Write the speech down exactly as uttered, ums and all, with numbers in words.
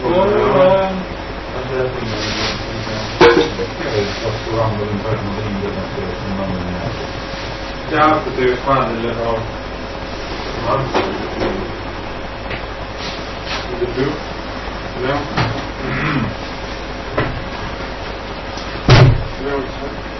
Ja, det är ju fan eller ja. Det är du. Ja. Ja.